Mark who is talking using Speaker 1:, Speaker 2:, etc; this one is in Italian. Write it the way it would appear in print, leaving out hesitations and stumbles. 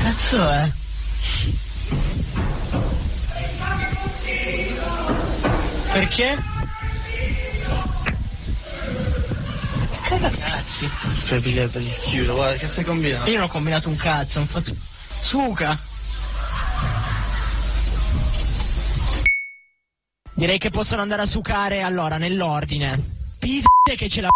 Speaker 1: Cazzo è? Perché? Cagacazzi.
Speaker 2: Chiudo, guarda, che cazzo hai combinato?
Speaker 1: Io non ho combinato un cazzo, ho fatto... Suca. Direi che possono andare a sucare allora nell'ordine. Piste che ce la